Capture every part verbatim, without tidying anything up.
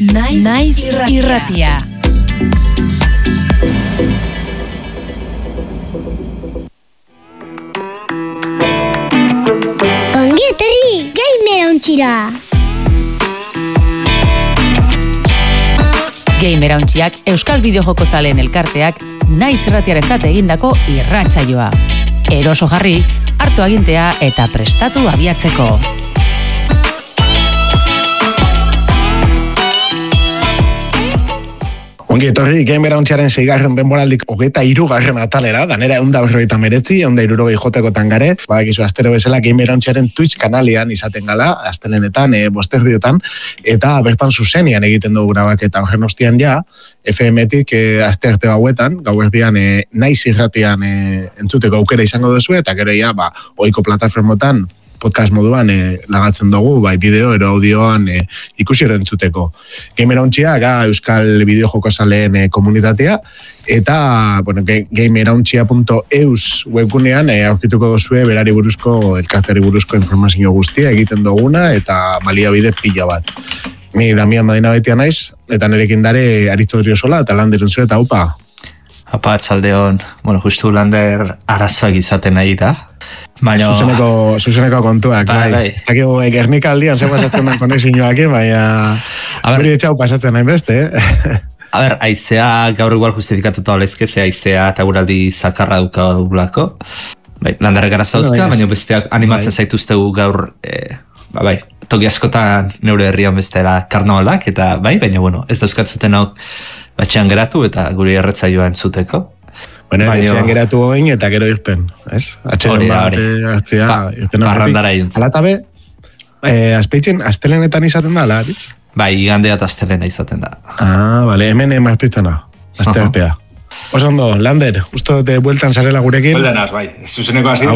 Naiz, Naiz irratia. irratia. Ongi etorri Gamer Ontxira. Gamer Ontxiak Euskal Bideojoko zaleen elkarteak Naiz irratiarentzat egindako irratsaioa. Eroso jarri, hartu agintea eta prestatu abiatzeko. Ongi etorri, Gamer Ontxiaren seigarren denboraldik hogeita hirugarren atalera, danera eunda berrogeita meretzi, eunda hirurogei jotekotan gare, badakizu astero bezala Gamer Ontxiaren Twitch kanalian izaten gala, astelenetan, e, bosterdiotan, eta bertan zuzenian egiten dugu grabak, eta horren ostian ja, F M-tik e, aste arte bauetan, gauerdian e, Naiz irratian e, entzuteko aukera izango duzu, eta gero ja, ba, ohiko plataformotan, podcast moduan e, lagatzen dugu, bai bideo ero audioan e, ikusi entzuteko. Gamer Ontxia, ga Euskal Bideojoko zaleen e, komunitatea, eta bueno, gamer ontxia punto eus webgunean e, aurkituko duzue berari buruzko, elkarteari buruzko informazio guztia egiten duguna, eta baliabide pila bat. Ni Damian Madina Betia naiz, eta nerekin dare Aritzo Driosola, eta Lander entzu eta upa. Apa, atzaldeon, bueno, justu Lander arazoak izaten nahi da. Baina... Zuzeneko, zuzeneko kontuak, bai. bai. Ez dakigu, Gernika aldian ze pasatzen den konexinoak, baina... Beri etxau pasatzen nahi beste, eh? A ber, aizea gaur igual justifikatuta olezke, ze aizea eta guraldi zakarra dukagulako. Bai, Landarrek arazo dauzka, no, baina besteak animatzen bai. Zaituztegu gaur... Eh, ba, bai, toki askotan neure herrian bestela karnavalak, eta bai, baina bueno, ez dauzkatzuten hau batxean geratu eta guri erretzaioa entzuteko. Bueno, etxean geratu hoin eta gero irten, ez? Atxeden bat, hartzea, irten horretik. Parrandara juntzen. Alatabe, eh, azpeitzen, astelenetan izaten da, ala, Aritz? Bai, igandea eta astelena izaten da. Ah, bale, hemen emartitzen da, azte artea. Oso ondo, Lander, usto de bueltan zarela gurekin. Bueltanaz, bai, zuzeneko hasi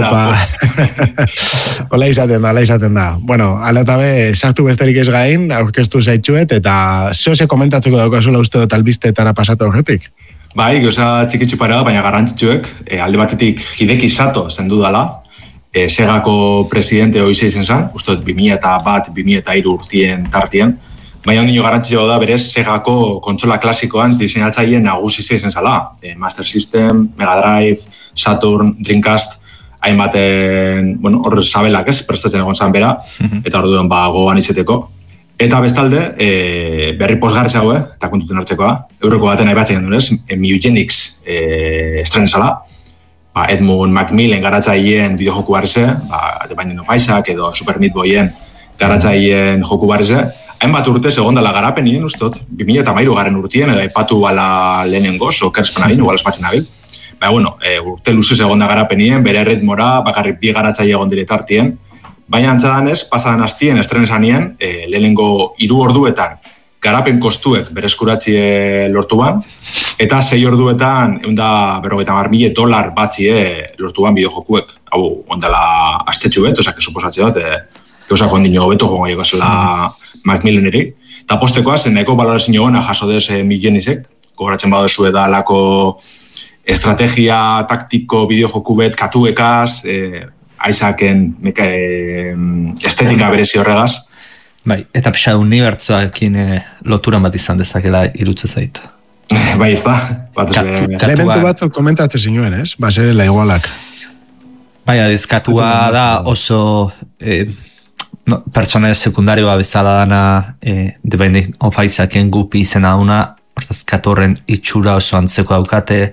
da. Ola izaten da, ola izaten da. Bueno, alatabe, sartu besterik ez gain, aurkeztu zaitxuet, eta zehose komentatzeko daukazula uste dut albistetara pasatu horretik. Bai, gauza txikitzu pare da, baina garrantzitsuek, e, alde batetik Hideki Sato zendu dala, e, Segako presidente hoize izen zen, uste dut bi mila bat, bi mila hiru urtien tartien, baina ondino garrantzitsua da berez Segako kontsola klasikoan diseinatzaileen nagusi izen zala, e, Master System, Mega Drive, Saturn, Dreamcast, hainbaten, bueno, hor sabelak ez, prestatzen egon zan bera, eta hor duen ba, gogoan izeteko. Eta bestalde, e, berri posgarri zago, eta kontuten hartzekoa, euroko baten aibatzen duen, e, Mugenics e, estrenezala, ba, Edmund Macmillan garatzaileen bideojoku barrize, ba, The Binding of Isaac edo Super Meat Boyen garatzaileen joku barrize, hainbat urte segondala garapenien, ustot, bi mila hamairu garen urtien, edo aipatu bala lehenengoz, o kerspen abin, igual espatzen abil. Ba, bueno, e, urte luze segonda garapenien, bere ritmora, bakarrik bi garatzaile egon diretartien, baina antzadan ez, pasadan hastien estrenezanien, e, lehenengo hiru orduetan garapen kostuek bereskuratzie lortu ban, eta sei orduetan eunda berrogeita hamar mila dolar batzie lortu ban bideojokuek. Hau, ondala astetxu bet, osak, suposatzea bat, e, gauza kondino beto jongo egozela Macmillan eri. Eta postekoa, zen nahiko balorazio gona jaso dez e, Mugenisek, gogoratzen badozu eda alako estrategia taktiko bideojoku bet katuekaz, e, Isaaken meka, e, estetika berezi horregaz. Bai, eta pixa unibertsuakin e, lotura bat izan dezakela irutze zait. Bai, ez da. Elementu batzuk komentatzen zinuen, ez? Ba, zerela igualak. Bai, adiz, katua da oso e, no, pertsona sekundarioa bezala dana e, The Binding of Isaaken gupi izena dauna, hortaz katorren itxura oso antzeko daukate,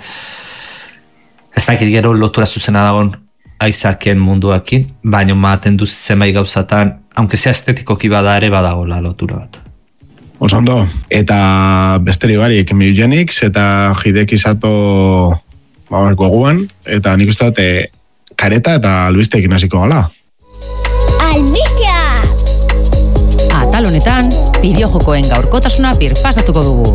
ez dakit gero lotura zuzena dagoen Isaaken munduakin, baina maten duz zenbait gauzatan, aunque sea estetikoki bada ere badagola lotura bat. Osondo, eta besteri barik, Mugenics eta Hideki Sato goguan, eta nik uste dut kareta eta albisteekin hasiko gala. Albistea! Atal honetan, bideojokoen gaurkotasuna birpasatuko dugu.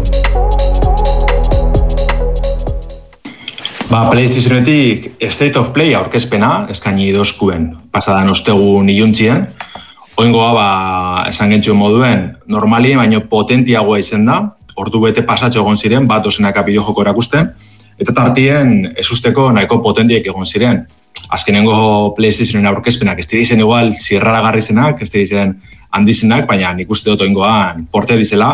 Ba, PlayStationetik State of Play aurkezpena, eskaini dozkuen pasadan ostegun iluntzien. Oingoa, ba, esan gentzuen moduen, normali baino potentiagoa izen da, ordu bete pasatxo egon ziren, bat dozenaka bideojoko erakusten, eta tartien ezusteko nahiko potentiek egon ziren. Azkenengo PlayStationen aurkezpenak ez dira izen igual zirraragarri zenak, ez dira izen handizenak, baina nik uste dut oingoan porte dizela,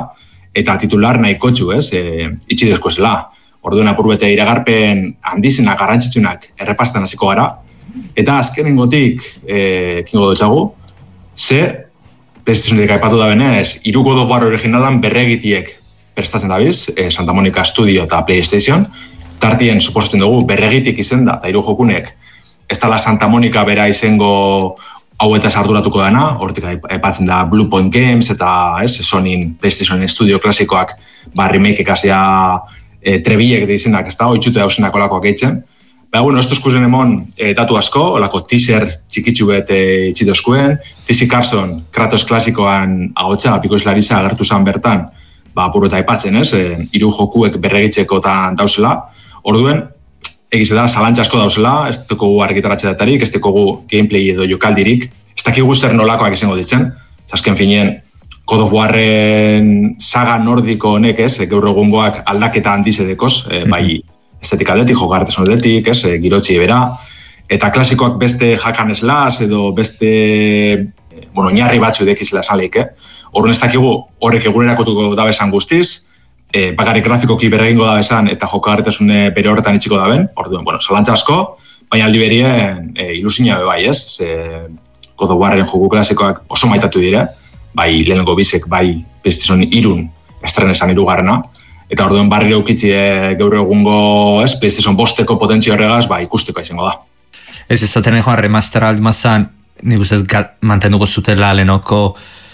eta titular nahiko txu, ez, e, itxidezko zela. Orduan apurbete iragarpen handizenak, garrantzitsunak errepastan hasiko gara, eta azkenengotik e, kingo dutxagu, ze, PlayStationetik aipatu da benez, hiru God of War originalan berregitiek prestatzen dabiz, e, Santa Monica Studio eta PlayStation, tartien suposatzen dugu berregitik izen da, eta hiru jokunek, ez dala Santa Monica bera izengo hau eta arduratuko dana, hortik aipatzen da Blue Point Games eta ez, Sonyin PlayStation Studio klasikoak ba, remake ekasia e, trebilek da izenak, ez da, oitxute hausenak olakoak eitzen. Baina, bueno, esto eskuzen emon e, datu asko, olako teaser txikitsu bet e, itxidozkuen, T C Carson, Kratos klasikoan agotza, Pikoz Larissa agertu zan bertan, ba, apuru eta aipatzen, ez, e, hiru jokuek berregitzekotan dauzela, orduen, egize da, zalantza asko dauzela, ez dugu argitaratxe datarik, ez dugu gameplay edo jokaldirik, ez dakigu zer nolakoak izango ditzen, azken finien, God of Warren saga nordiko honek, ez, gaur egungoak aldaketa handizedekoz, e, bai estetika aldetik, jokarteson aldetik, ez, e, girotxi bera, eta klasikoak beste hack and slash edo beste, e, bueno, oinarri batzu dekizela saleik, eh? Horren ez dakigu horrek egunerakotuko dabesan guztiz, E, bakarrik grafikoki berregingo da bezan eta jokagarritasune bere horretan itxiko da ben, orduan, bueno, salantza asko, baina aldi berien e, ilusina be bai, ez? Ze God of Warren joku klasikoak oso maitatu dire, bai lehenengo bizek, bai PlayStation irun estrenesan irugarrena, eta orduan barriro ukitzi e, gaur egungo, ez, PlayStation bosteko potentzio horregaz, bai ikusteko izango da. Ez ez zaten joan remaster aldimazan, nik uste mantenduko zutela lehenoko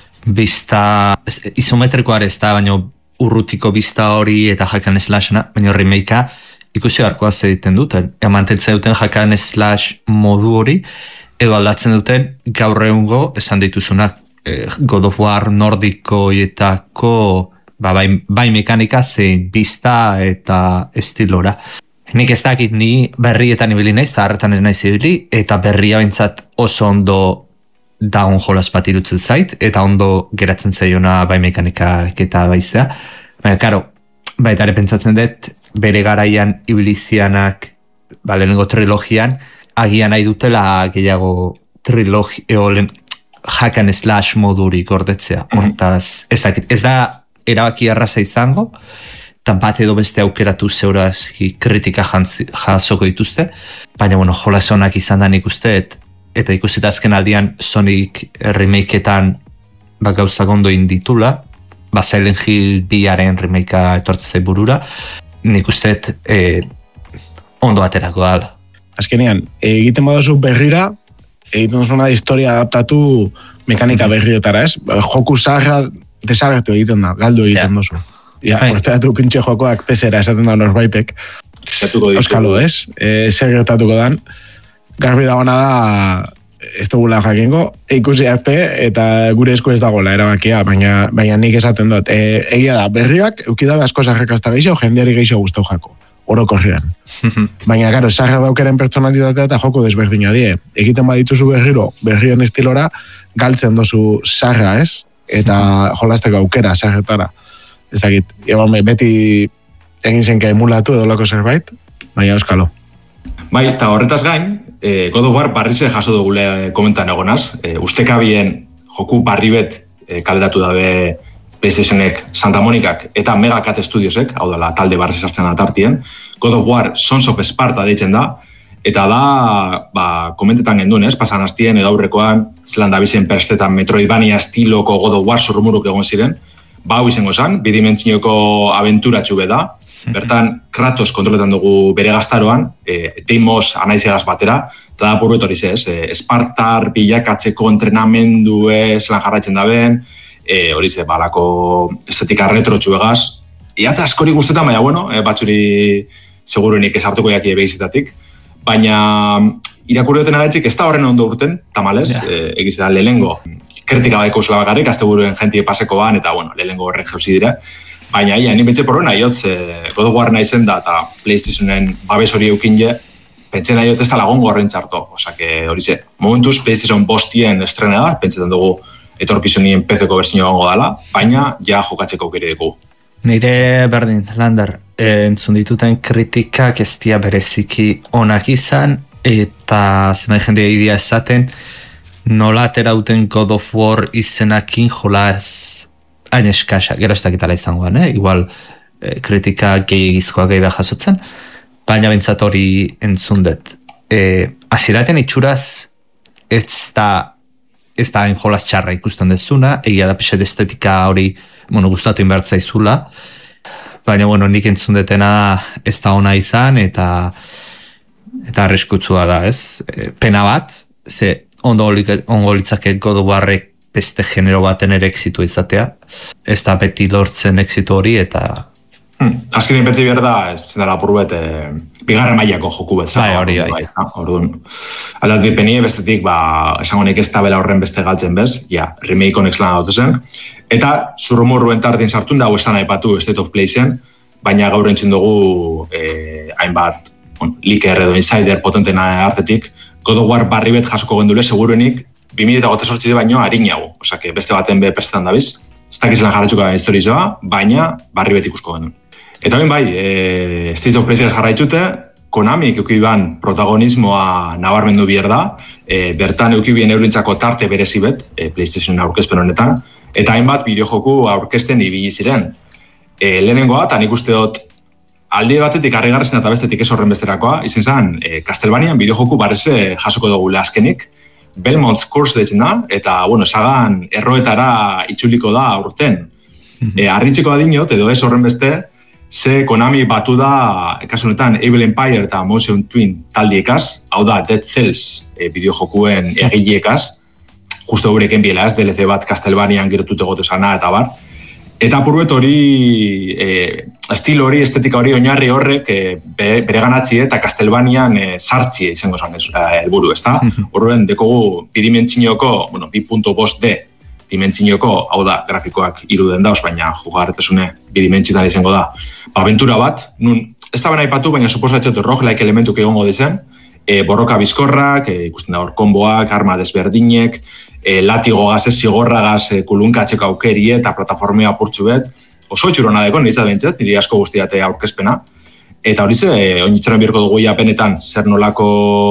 bizta, isometrikoare ez da, baina urrutiko bizta hori eta hack and slashena, baina remakea ikusi beharkoa egiten duten. Ea mantentzen duten hack and slash modu hori, edo aldatzen duten gaur egungo esan dituzunak eh, God of War nordikoietako ba, bai, bai mekanika zein bizta eta estilora. Nik ez dakit ni berrietan ibili naiz, eta harretan ez naiz ibili, eta berria bintzat oso ondo da on jolas bat irutzen zait, eta ondo geratzen zaiona bai mekanikak eta baiztea. Baina, karo, baita ere pentsatzen dut, bere garaian ibilizianak, ba, lehenengo trilogian, agian nahi dutela gehiago trilogi, eolen, hack and slash modurik gordetzea. Hortaz, ez dakit, ez da erabaki arraza izango, eta bat edo beste aukeratu zeurazki kritika jasoko dituzte, baina, bueno, jolas honak izan da nik uste, eta ikusita azken aldian Sonic remakeetan ba, gauzak ondo inditula, ba, Silent Hill biaren remakea etortzei burura, nik usteet e, ondo aterako dala. Azkenean, egiten badozu berrira, egiten zuna historia adaptatu mekanika berriotara, ez? Joku zaharra desagertu egiten da, galdu egiten yeah. dozu. Ja, orteatu pintxe jokoak pesera esaten da norbaitek. Euskalo, ez? E, zer gertatuko dan. Garbi dagoena da ez dugula jakingo, ikusi arte eta gure esku ez dagoela erabakia, baina, baina nik esaten dut. E, egia da, berriak eukidabe asko zarrekazta gehiago, jendeari gehiago guztau jako, orokorrean. Baina, gero, zarra daukeren pertsonalitatea eta joko desberdina die. Egiten badituzu berriro, berrien estilora, galtzen dozu zarra, ez? Eta jolasteko aukera zarretara. Ez dakit, beti egin zenka emulatu edo lako zerbait, baina euskalo. Bai, eta horretaz gain, eh, God of War barrize jaso dugule komentan egonaz. Eh, ustekabien joku barri bet eh, kaleratu dabe PlayStationek, Santa Monicak eta Megacat Studiosek, hau dela talde barriz hartzen atartien. God of War Sons of Sparta deitzen da, eta da, ba, komentetan gendun, ez? Pasan hastien egaurrekoan, zelan da bizen perstetan Metroidvania estiloko God of War zurrumuruk egon ziren. Ba, hau izango zen, bidimentsioko abenturatxu be da. Bertan, Kratos kontroletan dugu bere gaztaroan, e, Deimos anaizegaz batera, eta da purru etoriz ez, e, Espartar bilakatzeko entrenamendu zelan jarraitzen daben, e, hori ze, balako estetika retro txuegaz. Iata askori guztetan, baina, bueno, e, batzuri seguruenik esartuko jakie behizetatik, baina irakurri duten agetzik ez da horren ondo urten, tamalez, yeah. e, egiz da lehengo, kritika baiko zela bakarrik, azte buruen jentie paseko ban, eta, bueno, lehengo horren jauzi dire. Baina, ia, ni betxe porrona, iotz, eh, God of War naizen da, eta PlayStationen babes hori eukin je, pentsen nahi ez da lagongo horren txarto. Osa, que hori ze, momentuz PlayStation bostien estrena da, pentsetan dugu etorkizunien P C-ko berzino gongo dala, baina ja jokatzeko aukeri dugu. Nire berdin, Lander, entzun dituten kritikak ez dia bereziki onak izan, eta zenbait jendea idea esaten, nola atera duten God of War izenakin jolaz hain eskasa, gero ez dakitala izangoan, eh? Igual eh, kritika gehiagizkoa gehi da jasotzen, baina bentsat hori entzun dut. Eh, Aziraten itxuraz ez da ez da hain jolaz txarra ikusten dezuna, egia da pixet estetika hori, bueno, gustatu inbertzaizula, baina, bueno, nik entzun detena ez da ona izan, eta eta arriskutsua da, ez? E, pena bat, ze ondo ongo litzake God of Warrek beste genero baten ere exitu izatea, ez da beti lortzen exitu hori, eta... Hmm. Azkenean pentsi behar da, zen dara purbet, e, bigarren mailako joku bet. Bai, hori, bai. Orduan, aldatik penie bestetik, ba, esango nik ez tabela horren beste galtzen bez, ja, remake honek lan dut zen. Eta, zurrumurruen tartin sartun da, hau esan aipatu State of Play-zen, baina gaur entzun dugu eh, hainbat bon, leaker edo insider potentena artetik, God of War barri bet jasoko gendule, seguruenik, bi mila hogeita zortzi baino harinago. Osa, beste baten be prestan dabiz, ez dakizelan jarratxuka historizoa, baina barri bet ikusko gendun. Eta ben bai, e, State of Play jarraitxute, Konami eukiban protagonismoa nabarmendu bier da, e, bertan eukibien eurintzako tarte berezi bet, e, PlayStation aurkezpen honetan, eta hainbat bideojoku aurkezten ibili ziren. E, lehenengoa, eta nik uste dut, alde batetik harrigarrezen eta bestetik ez horren besterakoa, izan zen, e, Castlevanian bideojoku bareze jasoko dugu azkenik, Belmont's Curse deitzen da, eta, bueno, esagan erroetara itxuliko da aurten. E, Arritziko da dinot, edo ez horren beste, ze Konami batu da, kasu honetan, Evil Empire eta Motion Twin taldiekaz, hau da, Dead Cells e, bideojokuen egileekaz, justo eureken biela ez, D L C bat Castlevanian girotute gote sana eta bar. Eta purbet hori, e, estilo hori, estetika hori, oinarri horrek e, be, bere ganatzi eta Castlevanian e, sartzi izango zan helburu, ezta? Horren, dekogu bidimentsioko, bueno, bi puntu bost D dimentsioko, hau da, grafikoak iruden dauz, baina jugarretasune bidimentsitan izango da. Aventura bat, nun, ez da baina ipatu, baina suposatxotu roguelike elementuk egongo dizen, e, borroka bizkorrak, e, ikusten da hor konboak, arma desberdinek, e, latigo gaz, zigorra gaz, e, kulunkatzeko aukerie eta plataformea apurtzu bet, oso txurona deko, niretzat bentzat, nire asko guztiate aurkezpena, eta hori ze, e, oinitzeran birko dugu japenetan zer nolako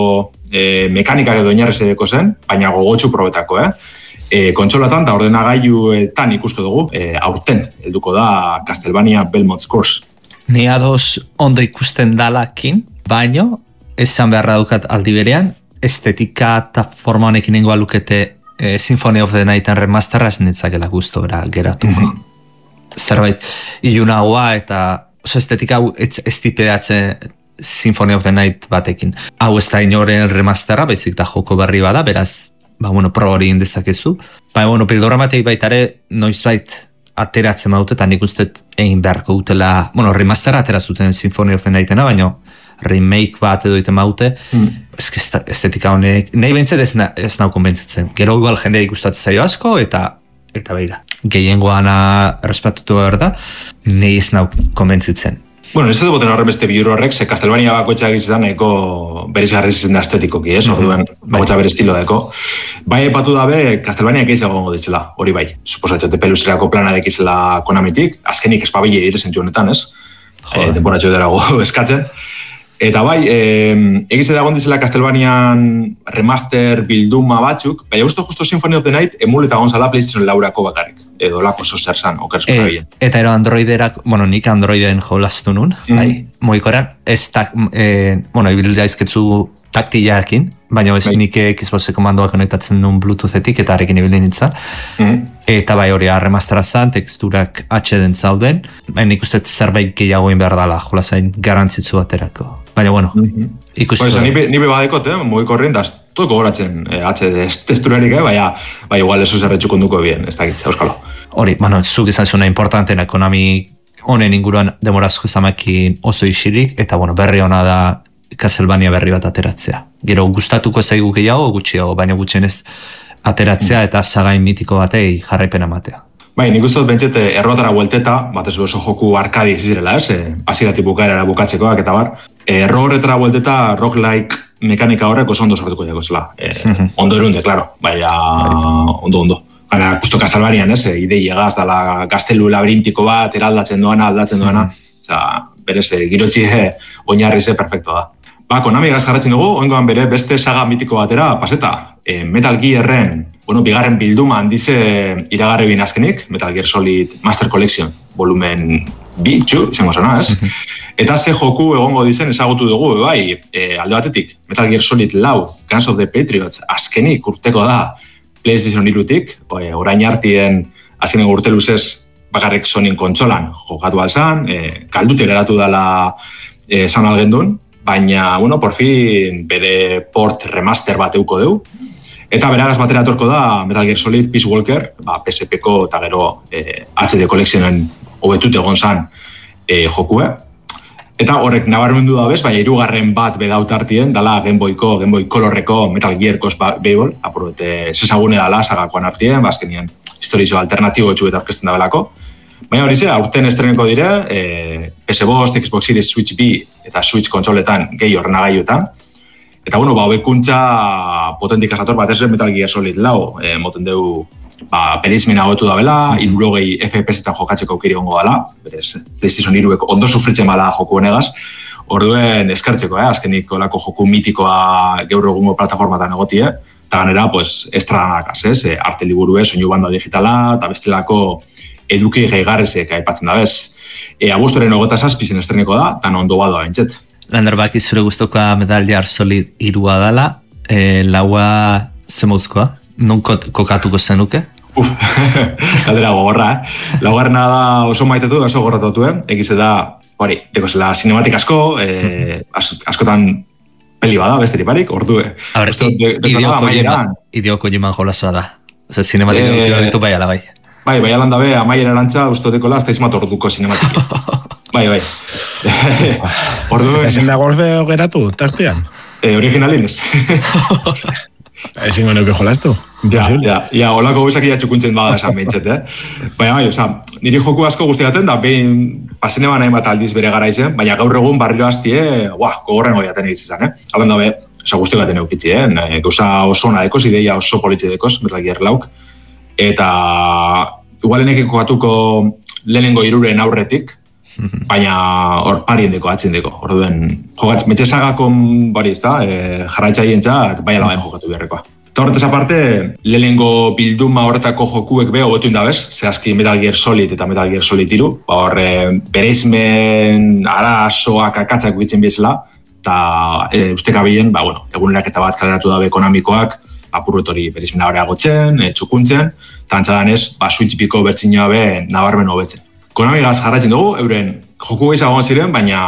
e, mekanikak edo inarrez edeko zen, baina gogotxu probetako, eh? E, kontsolatan eta ordenagailuetan ikusko dugu, e, aurten, helduko da Castlevania Belmont's Curse. Ni ados ondo ikusten dalakin, baino, esan beharra dukat aldi berean, estetika eta forma honekin nengoa lukete e, Symphony of the Nighten remasterra ez netzakela gustora geratuko. Mm-hmm. Zerbait, ilunagoa eta oso estetika hau ez, ez tipeatzen Symphony of the Night batekin. Hau ez da inoren remasterra, baizik da joko berri bada, beraz, ba, bueno, pro hori indezakezu. Ba, bueno, pildora matei baitare noizbait ateratzen maute, eta nik uste egin beharko utela, bueno, remastera atera zuten Symphony of the Nightena, baina remake bat edo iten maute, mm. eske estetika honek, nahi behintzat ez, na, ez nau konbentzitzen. Gero igual jendea ikustatzen zaio asko, eta eta beira, gehiengoana errespatutu behar da, nahi ez nau konbentzitzen. Bueno, ez ez boten horren beste biduru horrek, ze Castlevania bakoetxak izan eko berizgarriz izan da estetikoki, ez? Orduan, bakoetxak bere estilo deko. Bai, epatu dabe, Castlevania keiz egongo ditzela, hori bai. Suposatxate pelusirako plana dekizela Konamitik, azkenik espabile irezen honetan, ez? E, Denboratxo ederago eskatzen. Eta bai, e, egiz edagon dizela Castlevanian remaster bilduma batzuk, baina guztu justo Symphony of the Night emuleta gonzala PlayStation laurako bakarrik, edo lako zozer zan, okerzko e, bien. Eta ero Androiderak, bueno, nik Androiden jolaztu nun, mm. bai, moikoran, ez tak, e, bueno, ibilda izketzu taktilarekin, baina ez bai. Nik Xbox komandoak konektatzen duen Bluetoothetik eta arekin ibilin nintzen. Mm. Eta bai hori remastera zan, teksturak atxeden zauden, baina nik uste zerbait gehiagoin behar dala, jolazain garantzitzu baterako. Baina, bueno, mm-hmm. ikusi... Pues, nipe, nipe badekot, eh, moi korrien, da, tueko goratzen eh, atxede testurarik, eh, baina, bai, igual eso zerretxuk onduko bien, ez dakitza, euskalo. Hori, bueno, zuk izan zuna importantena, Konami honen inguruan demorazko zamakin oso isirik, eta, bueno, berri hona da Castlevania berri bat ateratzea. Gero, gustatuko zaigu gehiago, gutxiago, baina gutxienez ateratzea eta zagain mitiko batei jarraipena matea. Bai, nik uste dut bentsete errotara buelteta, bat ez oso joku arkadi zirela, ez? E, aziratik bukaerara bukatzekoak eta bar. Erro horretara buelteta, roguelike mekanika horrek oso ondo sartuko dago zela. E, ondo erunde, klaro, baina ondo, ondo. Gara, justo Castlevanian, ez? E, idei egaz, dala gaztelu labirintiko bat, eraldatzen doana, aldatzen doana. Osa, berez, girotxi oinarri ze perfecto da. Ba, Konami gaz jarratzen dugu, oingoan bere beste saga mitiko batera paseta. e, Metal Gearren, bueno, bigarren bilduma handize iragarri bin azkenik, Metal Gear Solid Master Collection, volumen bi, txu, izango zena, ez? Eta ze joku egongo dizen ezagutu dugu, bai, e, alde batetik, Metal Gear Solid lau, Guns of the Patriots, azkenik urteko da PlayStation irutik, orain artien azkenik urte luzez bakarrik Sonyn kontsolan jokatu alzan, e, kaldute geratu dela e, zan algendun, baina, bueno, por fin bere port remaster bat euko deu. Eta beragaz batera atorko da Metal Gear Solid Peace Walker, ba, P S P-ko eta gero e, H D Collectionen hobetut egon zan e, jokue. Eta horrek nabarmendu da bez, baina hirugarren bat bedaut artien, dala Game Boyko, Game Boy Colorreko Metal Gear Baseball, apurrete zezagune dala sagakoan artien, bazkenien historizo alternatibo etxu eta orkesten da belako. Baina hori ze, aurten estreneko dire, e, P S bost, Xbox Series, Switch B eta Switch kontsoletan gehi horrena gaiuetan. Eta bueno, ba, hobekuntza potentik azator bat ez Metal Gear Solid lau, e, moten deu ba, perizmena hobetu da bela, irurogei F P S-etan jokatzeko aukeri gongo dela, berez, PlayStation iruek ondo sufritzen bala joku honegaz, orduen eskartzeko, eh? Azkenik olako joku mitikoa gaur egungo plataformatan egotie, eta ganera, pues, estradanakaz, ez? E, arte liburu ez, soinu banda digitala, eta bestelako eduki gaigarrezek aipatzen da bez. E, Abuztuaren ogota zazpizen estreneko da, eta ondo badoa bentset. Lander baki zure guztokoa Metal Gear Solid irua dala, e, laua zemouzkoa, non kokatuko zenuke? Uf, galdera gogorra, eh? Laugarrena da oso maitetu, oso gorratotu, eh? Egize da, hori, deko zela cinematik asko, eh, as, askotan peli bada, besteri barik, ordue. A ver, idioko jiman jolazoa da. Ose, cinematik eh, ditu bai ala bai. Bai, bai alan dabe, amaiera erantza, usto dekola, azta izmat orduko cinematiki. Bai, bai. Ordue... Ezen da gorze geratu, tartean? Eh, originalin ez. Ezin goneuke jolaztu. Ja, ja, ja, holako guzak ia txukuntzen bada esan behintzet, eh? Baina, bai, oza, niri joku asko guztiaten da, behin pasene baina bat aldiz bere gara izen, baina gaur egun barriro hastie, buah, gogorren goiaten egizizan, eh? Halen dabe, oza, guzti gaten eukitzi, eh? Gauza oso ona dekoz, ideia oso politxe dekoz, Metal Gear lauk. Eta, igualenek ikokatuko lehenengo iruren aurretik, baina hor parien deko, atzin deko. Orduen, jogatz, metxe sagakon bari ez da, e, jarraitzaien txat, bai alabain jokatu beharrekoa. Eta horretaz aparte, lehenengo bilduma horretako jokuek be, hobetu indabez, zehazki Metal Gear Solid eta Metal Gear Solid iru, ba horre, bereizmen arazoak akatzak bitzen bizela, eta e, usteka bilen, ba, bueno, eguneraketa bat kaleratu dabe ekonomikoak, apurretori bereizmena horrea gotzen, e, txukuntzen, eta antzadanez, ba, Switch biko bertzinoa be, nabarmen hobetzen. Konamigaz jarraitzen dugu, euren joku gehiago ziren, baina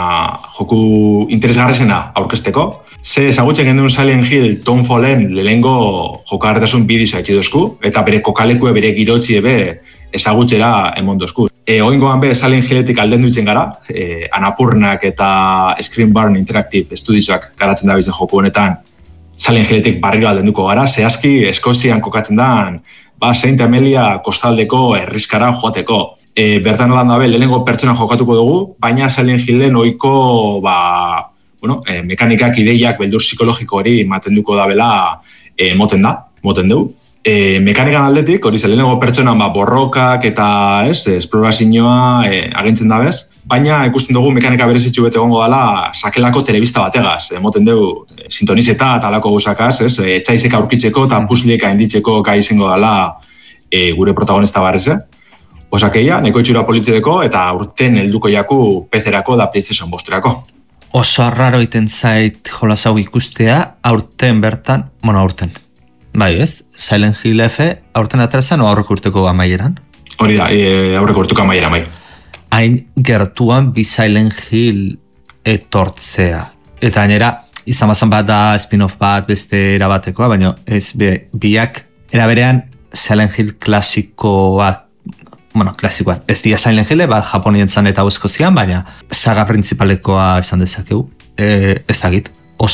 joku interesgarrezena aurkezteko. Ze ezagutzen gendun Silent Hill Townfallen lehengo jokarretasun bidizoa etxidozku, eta bere kokalekue bere girotxie be ezagutzera emondozku. E, Oingoan be Silent Hilletik alden duitzen gara, e, Anapurnak eta Screen Barn Interactive Studioak garatzen da bizen joku honetan, Silent Hilletik barriro alden duko gara, zehazki Eskozian kokatzen da, ba, Saint Amelia kostaldeko herrizkara joateko. E, bertan lan dabe, lehenengo pertsona jokatuko dugu, baina Silent Hillen ohiko ba, bueno, e, mekanikak, ideiak, beldur psikologiko hori matenduko dabela e, moten da, moten dugu. E, mekanikan aldetik, hori ze lehenengo pertsona ba, borrokak eta ez, esplorazioa e, agintzen dabez, baina ikusten dugu mekanika berezitxu bete gongo dela sakelako telebista bategaz, e, moten dugu e, sintonizeta eta alako guzakaz, ez, e, txaizek aurkitzeko eta pusliek hainditzeko gai izango dela e, gure protagonista barreze. Osakeia, neko itxura politzedeko eta urten helduko jaku P C-erako da PlayStation bosterako. Oso arraro iten zait jolasau ikustea, aurten bertan, bueno, aurten. Bai, ez? Silent Hill F, aurten aterazan o aurreko urteko amaieran? Hori da, e, aurreko urteko amaieran, bai. Hain gertuan bi Silent Hill etortzea. Eta gainera, izan bazan bat da spin-off bat beste erabatekoa, baina ez be, biak eraberean Silent Hill klasikoak bueno, klasikoan, ez dira Silent Hill, bat Japonien zan eta Eskozian, baina saga principalekoa esan dezakegu. E, ez dakit,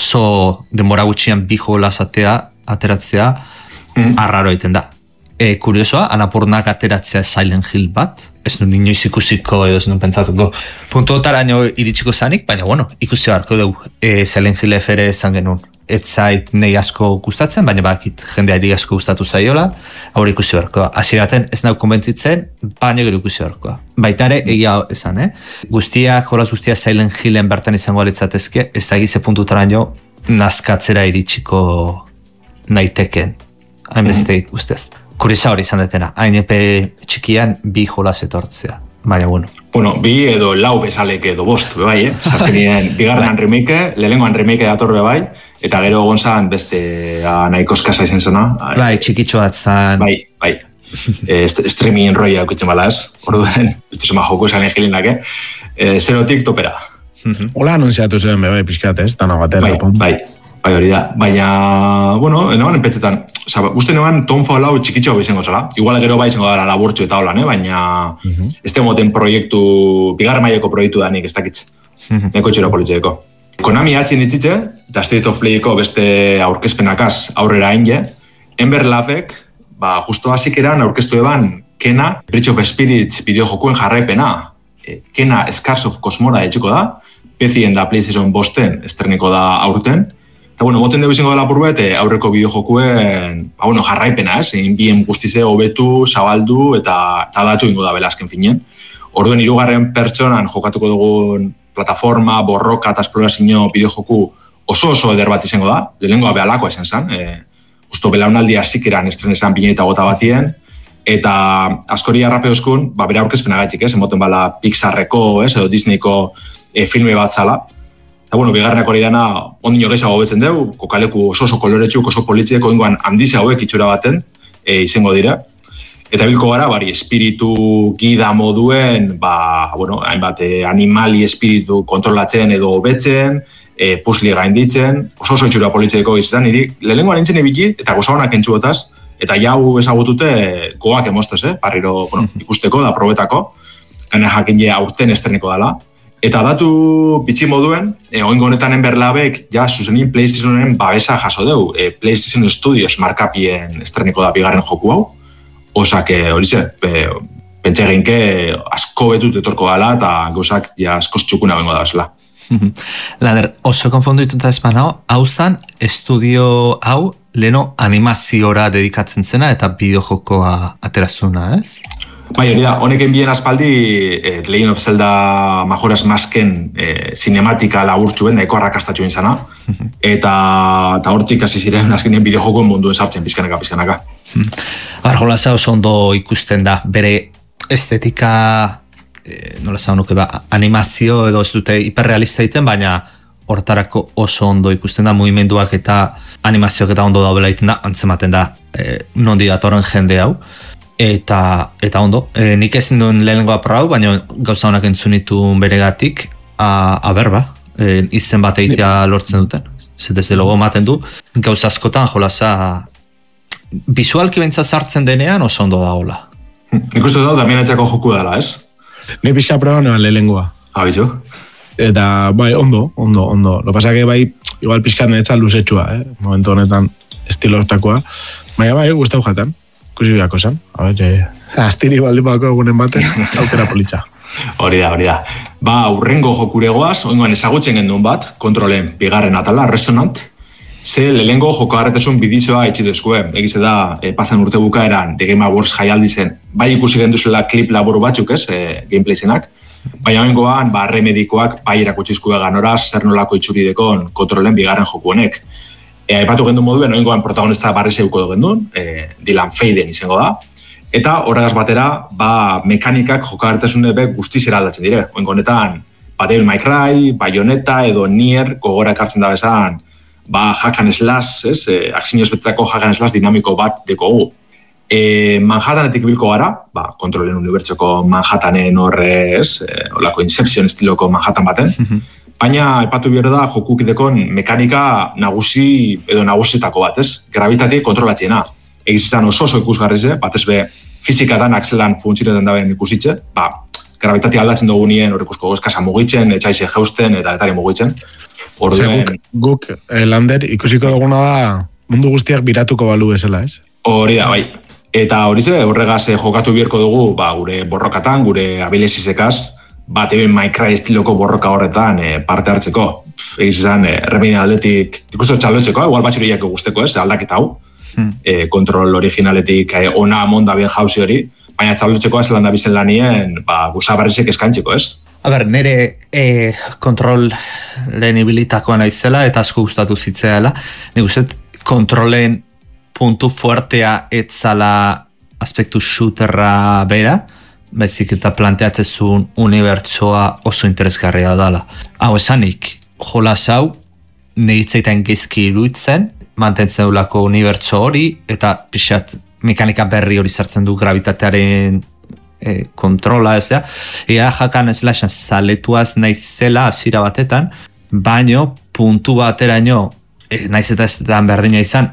oso denbora gutxian bi jolazatea, ateratzea, mm. arraro egiten da. E, kuriosoa, Anapurnak ateratzea Silent Hill bat, ez nun inoiz ikusiko edo ez nun pentsatuko puntu otaraino iritsiko zanik, baina bueno, ikusi beharko dugu e, Silent Hill F ere esan genuen. Ez zait nahi asko gustatzen, baina bakit jendeari asko gustatu zaiola, hori ikusi beharkoa. Hasieraten ez nahi konbentzitzen, baina gero ikusi beharkoa. Baita ere, egia esan, eh? Guztiak, jolas guztiak Silent Hillen bertan izango alitzatezke, ez da egize puntutaraino nazkatzera iritsiko naiteken. Hainbeste ikustez. Kuriosa hori izan detena, hain epe txikian bi jolas etortzea. Baina, bueno. Bueno, bi edo lau bezalek edo bost, bai, eh? Zazkenien, bigarrenan remake, lehenengoan remake dator bai, eta gero egon zan beste nahiko eskasa izan zena. Bai, txikitxo bat zan. Bai, bai. e, streaming roia aukitzen bala ez. Orduen, bitxosuma joko esan egilinak, eh? Zerotik topera. Hola anunciatu zen, bai, pixkat ez, dana batera. Bai, bai. Bai, hori da. Baina, bueno, enaban enpetzetan. Osa, uste neban tonfall hau txikitxo izango zela. Igual gero bai izango dara laburtxo eta holan, eh? Baina uh -huh. ez temoten proiektu, bigarren maileko proiektu da nik ez dakitz. Uh -huh. Neko txera politzeeko. Konami atxin ditzitze, eta State of Playeko beste aurkezpenakaz aurrera hainge, Ember Lafek, ba, justo hasik eran aurkeztu eban Kena, Bridge of Spirits bideojokuen jarraipena. E, Kena Scars of Cosmora etxeko da, P C-en da PlayStation bosten estreniko da aurten. Eta, bueno, moten dugu izango dela purbet, aurreko bideojokuen, ba, bueno, jarraipena, ez? Egin bien guztize hobetu, zabaldu, eta, eta datu ingo da bela azken finen. Orduen, hirugarren pertsonan jokatuko dugun plataforma, borroka eta esplorazio bideojoku oso oso eder bat izango da. Lehenengoa behalakoa esan zen. E, justo belaunaldia zikeran estrenesan bine eta gota batien. Eta askori arrape euskun, ba, bere aurkezpena gaitxik, ez? Emoten bala Pixarreko, ez? Edo Disneyko e, filme bat zala. Eta, bueno, bigarrenak hori dana, ondino gehiago betzen dugu, kokaleku oso oso koloretxuk, oso politzieko ingoan handiza hauek itxura baten e, izango dira. Eta bilko gara, bari, espiritu gida moduen, ba, bueno, hainbat, e, animali espiritu kontrolatzen edo hobetzen, e, pusli gainditzen, oso oso itxura politzieko izan, niri, lehenengoan entzen ebiki, eta gozagonak entzuotaz, eta jau ezagutute goak emostez, eh? Parriro, bueno, ikusteko da probetako, gana jakin je aurten estreniko dela. Eta datu bitxi moduen, e, oingo honetan enberlabek, ja, zuzenin PlayStationen babesa jaso deu. E, PlayStation Studios markapien estreniko da bigarren joku hau. Osak, hori ze, e, pentsa eginke asko betut etorko gala eta gauzak ja askoz txukuna bengo da bezala. Lader, oso konfundituta ezpan hau, hau zan estudio hau leno animaziora dedikatzen zena eta bideojokoa aterazuna, ez? Bai, hori da, honeken bien aspaldi eh, Legend of Zelda Majora's Masken eh, cinematika laburtxuen, daiko arrakastatxuen zana, eta, eta hortik hasi ziren azkenean bideojokoen munduen sartzen pizkanaka, pizkanaka. Arjolasa oso ondo ikusten da, bere estetika, eh, nola zau nuke ba, animazio edo ez dute hiperrealista egiten, baina hortarako oso ondo ikusten da, mugimenduak eta animazioak eta ondo daubela egiten da, antzematen da, eh, nondi datorren jende hau. Eta, eta ondo, e, nik ezin duen lehenengoa prau, baina gauza honak entzunitu beregatik, a, a berba, e, izen bat egitea lortzen duten. Zetez de logo maten du, gauza askotan jolasa, bizualki bentsa sartzen denean oso ondo da hola. Nik uste da, damien etxako joku dela, ez? Ni pixka prau neban lehenengoa. Abizu? Eta, bai, ondo, ondo, ondo. Lo pasa que bai, igual pixka netzat luzetxua, eh? Momentu honetan estilo hortakoa. Baina bai, guztau jatan. Kusi biako zen. A ber, eh, astiri baldipako egunen baten, aukera politza. Hori da, hori da. Ba, urrengo jokuregoaz, oingoan ezagutzen gendun bat, kontrolen bigarren atala, Resonant, ze lehengo joko harretesun bidizoa etxi dezkue. Egize da, e, pasan urte bukaeran, The Game Awards jaialdi zen, bai ikusi genduzela klip laburu batzuk, ez, e, gameplay zenak, baina oingoan, ba, remedikoak bai erakutsizkue ganoraz, zer nolako itxuridekon kontrolen bigarren joku honek. E, aipatu gendun moduen, oingoan protagonista barri zeuko gendun, e, Dylan Faden izango da, eta horregaz batera, ba, mekanikak jokagartasune be guztiz eraldatzen dire. Oingo honetan, ba, Devil May Cry, Bayonetta edo Nier gogora ekartzen da bezan, ba, hack and slash, ez, e, aksinioz betetako hack and slash dinamiko bat dekogu. E, Manhattanetik bilko gara, ba, kontrolen unibertsoko Manhattanen horre, ez, e, olako Inception estiloko Manhattan baten, baina aipatu behar da jokukidekon mekanika nagusi edo nagusietako bat, ez? Gravitatik kontrolatziena. Egizizan oso oso ikusgarrize, bat ez be fizikatan akselan funtziretan daben ikusitze, ba, gravitatik aldatzen dugu nien horrekusko gozkasa mugitzen, etxaize jeusten eta etari mugitzen. Orduen... Guk, guk eh, Lander, ikusiko duguna da mundu guztiak biratuko balu bezala, ez? Hori da, bai. Eta hori ze, horregaz jokatu bierko dugu, ba, gure borrokatan, gure abilezizekaz, bat Devil May Cry estiloko borroka horretan e, parte hartzeko. Egiz izan, e, remedien aldetik, ikustu txalotzeko, igual batxuriak guzteko, ez, aldaketa hau. Hmm. E, kontrol originaletik e, ona amonda bien jauzi hori, baina txalotzeko ez lan da bizen lanien, ba, guza barrizek eskaintzeko, ez? A ber, nire e, kontrol lehen ibilitakoa naizela eta asko gustatu zitzeela. Nik uste kontrolen puntu fuertea etzala aspektu shooterra bera, baizik eta planteatzezun unibertsoa oso interesgarria dala. Hau esanik, jolas hau, negitzeitan gezki iruditzen, mantentzen dulako unibertso hori, eta pixat mekanika berri hori sartzen du gravitatearen e, kontrola, ez da? Ea jakan eslaxan zaletuaz naizela hasiera batetan, baino puntu bateraino, e, naiz eta ez da berdina izan,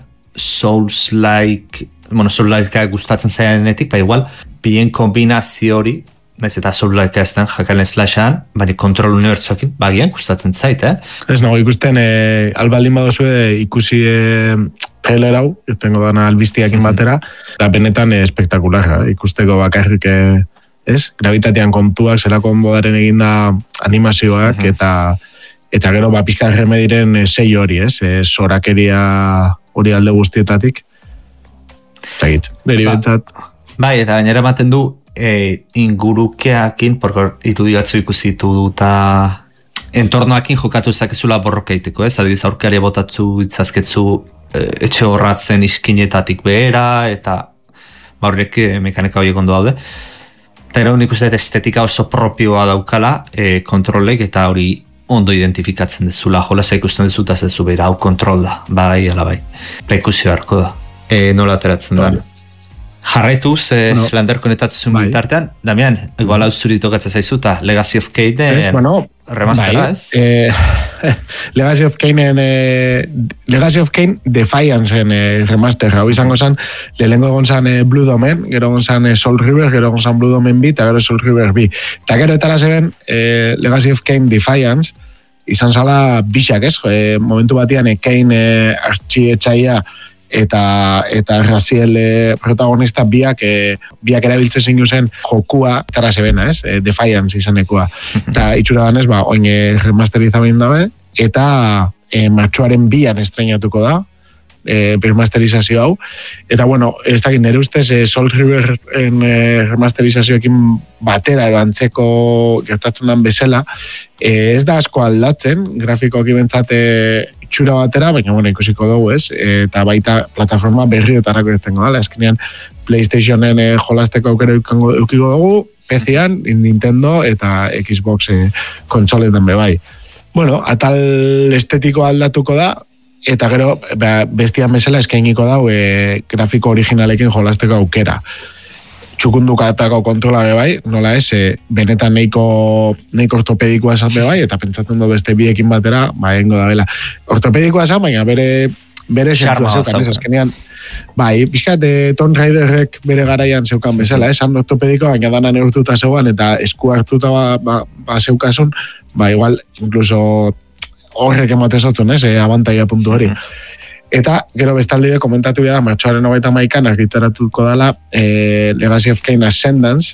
Souls-like, bueno, Souls-like gustatzen zaianetik, ba igual, bien kombinazio hori, naiz eta Souls-like ez den jakan eslaxan, baina kontrol unibertsoekin, bagian gustatzen zait, eh? Ez nago ikusten, e, albaldin badozue ikusi e, trailer hau, irtengo dana albiztiakin batera, eta benetan e, espektakularra, ikusteko bakarrik, e, ez? Gravitatean kontuak, zelako ondo daren eginda animazioak, uh-huh. eta eta gero ba, pizka remediren e, sei hori, ez? E, sorakeria hori alde guztietatik. Ez da git, niri ba, bentsat. Bai, eta gainera ematen du, e, ingurukeakin, porkor irudi batzu ikusi ditu duta entornoakin jokatu ezakezula borrokeiteko, ez? Adibiz aurkari botatzu itzazketzu e, etxe horratzen iskinetatik behera, eta baurrek e, mekanika horiek ondo daude. Eta ere nik uste estetika oso propioa daukala e, kontrolek, eta hori ondo identifikatzen dezula, jolasa ikusten dezuta zezu behira, hau kontrol da, bai, ala bai. Pekusi beharko da, e, nola ateratzen da. Jarraituz, eh, no. Lander konetatzen bai. Bitartean, Damian, igual hau zuri tokatzen zaizuta, Legacy of Kain bueno, remastera, bai, ez? Eh, Legacy of Kainen eh, Legacy of Kain Defiance-en eh, remaster, hau izango zan, lehengo gonzan eh, Blue Domain, gero gonzan eh, Soul River, gero gonzan Blue Domain B, eta gero Soul River B. Eta gero etara zeben eh, Legacy of Kain Defiance, izan zala bixak, ez? Eh, momentu batian, eh, Kain eh, artxietxaia eta eta Raziel eh, protagonista biak eh, biak erabiltzen zingu zen jokua etara zebena, ez? Eh, Defiance izanekoa. Eta itxura danez, ba, oin eh, remasterizabein dabe, eta eh, martxoaren bian estrenatuko da, eh, remasterizazio hau. Eta bueno, ez dakit nire ustez eh, Soul River eh, remasterizazioekin batera ero antzeko gertatzen den bezala, eh, ez da asko aldatzen, grafikoak ibentzate itxura batera, baina bueno, ikusiko dugu, ez? Eta baita plataforma berriotarako irtengo dala, eskenean PlayStationen eh, jolasteko aukera eukiko dugu, P C-an, Nintendo eta Xbox eh, kontsoletan be bai. Bueno, atal estetiko aldatuko da, eta gero ba, bestian bezala eskainiko dau e, grafiko originalekin jolasteko aukera. Txukundukatako kontrola be bai, nola ez, e, benetan neiko, neiko ortopedikoa esan be bai, eta pentsatzen du beste biekin batera, ba, engo da bela. Ortopedikoa esan, baina bere, bere zentzua zeukan, ez, azkenean, bai, pixkat, e, Tomb Raiderrek bere garaian zeukan bezala, esan ortopedikoa, baina dana neurtuta zeuan, eta esku hartuta ba, ba, ba zeukasun, ba, igual, incluso horrek ematezotzen, ez, e, abantaia puntu hori. Eta, gero bestalde komentatu da, martxoaren hogeita hamaikan argitaratuko dala e, Legacy of Kain Ascendance,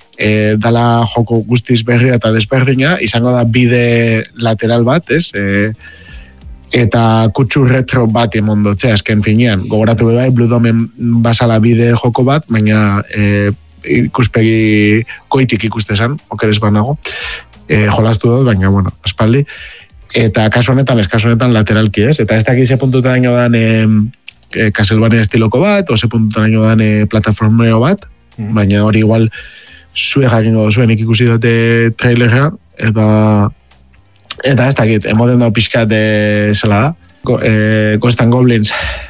e, dala joko guztiz berria eta desberdina, izango da bide lateral bat, ez? E, eta kutsu retro bat emondotzea, azken finean. Gogoratu bai, Blue Domain basala bide joko bat, baina e, ikuspegi goitik ikustezan, okeres banago. E, jolastu dut, baina, bueno, espaldi. Eta kasu honetan, ez kasu honetan lateralki, ez? Eta ez dakiz ze puntutan daño dan e, e, Castlevania estiloko bat, o ze puntutan daño dan e, plataformeo bat, mm. baina hori igual zue jakingo zuen ikusi dute trailerra, eta eta ez dakit, emoten da pixkat e, zela da, Go, e, Ghost and Goblins.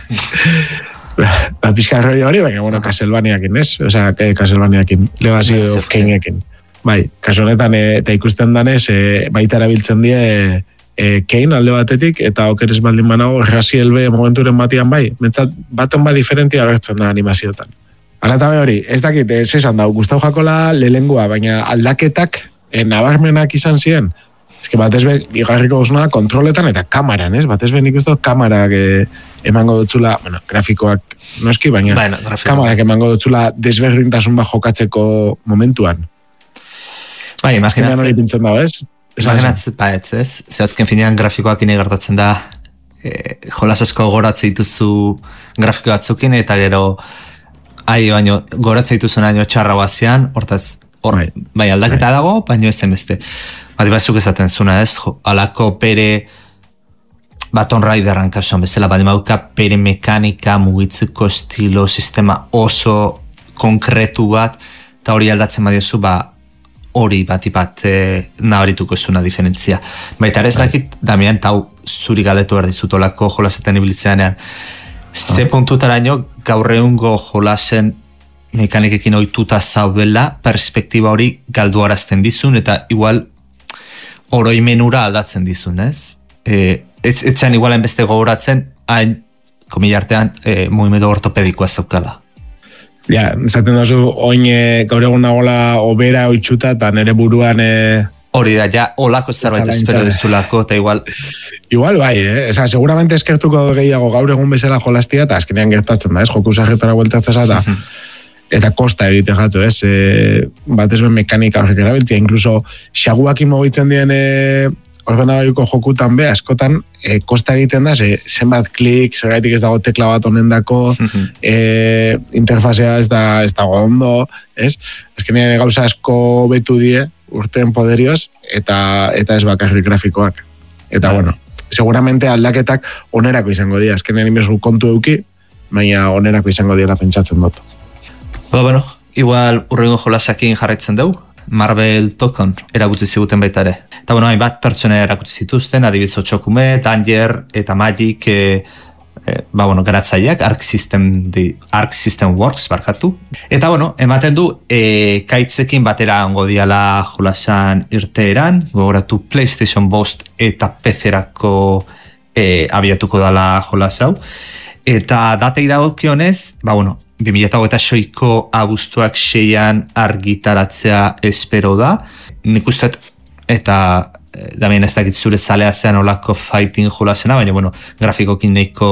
Ba, pixkat roi hori, baina, bueno, Castlevaniakin, ez? Osea, Castlevaniakin, Legacy of Kainekin. Bai, kasu honetan, e, eta ikusten danez, e, baita erabiltzen die, e, E, Kain alde batetik, eta okeres baldin banago, Raziel be momenturen batian bai, mentzat baten ba diferentia agertzen da animazioetan. Alatabe hori, ez dakit, ez esan dau, Gustau Jakola lelengua, baina aldaketak e, nabarmenak izan ziren. Ez que batez be, igarriko gozuna kontroletan eta kamaran, ez? Batez be nik uste kamarak e, emango dutzula, bueno, grafikoak noski, baina bueno, kamarak emango dutzula desberdintasun bat jokatzeko momentuan. Bai, imaginatzen. Hori pintzen dago, ez? Imaginatzen, ba, ez, ez? Ze azken finean grafikoak inegartatzen da e, jolas asko goratzen dituzu grafiko batzukin, eta gero ai, baino, goratzen dituzun aino txarra bazian, hortaz, hor, bai, bai aldaketa bai. Dago, baino ezen beste. Bat, bazuk esaten zuna, ez? Jo, alako pere Baton Rideran kasuan bezala, badi mauka bere mekanika, mugitzeko estilo, sistema oso konkretu bat, eta hori aldatzen badiozu, ba, hori bat ipat e, nabarituko zuna diferentzia. Baita ez dakit, Damian, tau zuri galdetu behar dizutolako jolasetan ibilitzeanean, ze puntutaraino gaur egungo jolasen mekanikekin ohituta zaudela, perspektiba hori galduarazten dizun, eta igual oroimenura aldatzen dizun, ez? E, ez etzen igualen beste gogoratzen, hain, komilartean, e, mugimendu ortopedikoa zaukala. Ja, zaten dazu, oin e, gaur egun nagola obera oitxuta, eta nire buruan... E, hori da, ja, olako zerbait espero dizulako, eta igual... Igual, bai, eh? Eza, seguramente eskertuko gehiago gaur egun bezala jolastia, eta azkenean gertatzen da, ez? Joku zarretara bueltatzea eta... eta kosta egite jatzu, ez? E, bat ez ben mekanika horrek erabiltzia, incluso xaguak imogitzen dien e, ordenagailuko jokutan be, askotan e, kosta egiten da, ze, zenbat klik, zergaitik ez dago tekla bat honendako, e, interfazea ez, da, ez dago ondo, ez? Azkenean gauza asko betu die, urteen poderioz, eta, eta ez bakarrik grafikoak. Eta, bueno, seguramente aldaketak onerako izango dira, azkenean inbezu kontu euki, baina onerako izango dira pentsatzen dut. Ba, bueno, igual urrengo jolasakin jarraitzen dugu, Marvel Tokon erakutsi ziguten baita ere. Eta, bueno, hainbat pertsona erakutsi zituzten, adibidez Otsokume, Danger eta Magic, e, e, ba, bueno, garatzaileak, Arc System, di, Arc System Works, barkatu. Eta, bueno, ematen du, e, kaitzekin batera ongo diala jolasan irteeran, gogoratu PlayStation Bost eta P C-erako e, abiatuko dala jolasau. Eta datei dagokionez, ba, bueno, bi mila hogeita seiko abuztuak seian argitaratzea espero da. Nik usteet, eta damien ez dakit zure zalea zean olako fighting jolasena, baina, bueno, grafikokin neiko